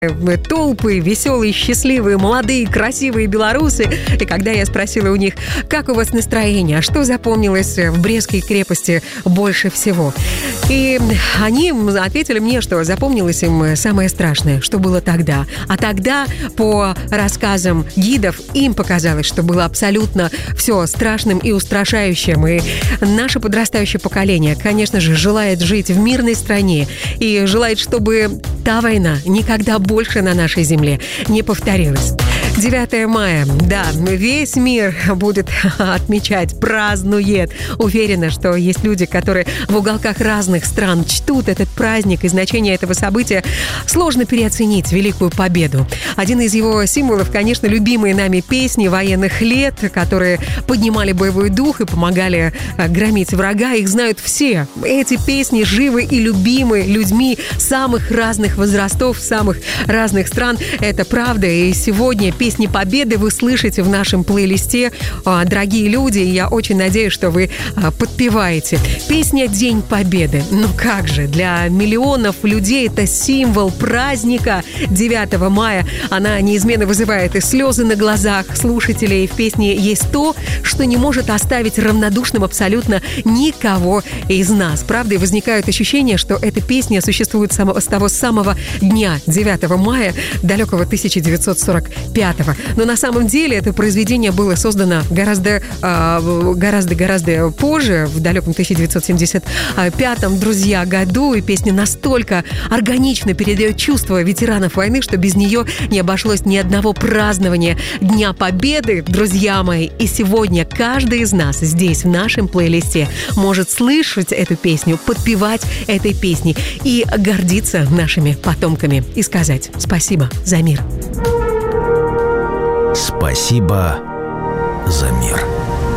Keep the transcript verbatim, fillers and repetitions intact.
Толпы, веселые, счастливые, молодые, красивые белорусы. И когда я спросила у них, как у вас настроение, а что запомнилось в Брестской крепости больше всего? И они ответили мне, что запомнилось им самое страшное, что было тогда. А тогда, по рассказам гидов, им показалось, что было абсолютно все страшным и устрашающим. И наше подрастающее поколение, конечно же, желает жить в мирной стране и желает, чтобы та война никогда больше на нашей земле не повторилась. девятое мая, да, весь мир будет отмечать, празднует. Уверена, что есть люди, которые в уголках разных стран чтут этот праздник, и значение этого события сложно переоценить, великую победу. Один из его символов, конечно, любимые нами песни военных лет, которые поднимали боевой дух и помогали громить врага. Их знают все. Эти песни живы и любимы людьми самых разных возрастов, самых разных стран. Это правда. И сегодня песни победы вы слышите в нашем плейлисте. Дорогие люди, я очень надеюсь, что вы подпеваете. Песня «День Победы». Ну как же, для миллионов людей это символ праздника девятого мая. Она неизменно вызывает и слезы на глазах слушателей. В песне есть то, что не может оставить равнодушным абсолютно никого из нас. Правда, и возникает ощущение, что эта песня существует с того самого дня девятого мая далекого тысяча девятьсот сорок пятого. Но на самом деле это произведение было создано гораздо, гораздо, гораздо позже, в далеком тысяча девятьсот семьдесят пятом, друзья, году. И песня настолько органично передает чувства ветеранов войны, что без нее не обошлось ни одного празднования Дня Победы, друзья мои. И сегодня каждый из нас здесь, в нашем плейлисте, может слышать эту песню, подпевать этой песне и гордиться нашими потомками и сказать спасибо за мир. Спасибо за мир.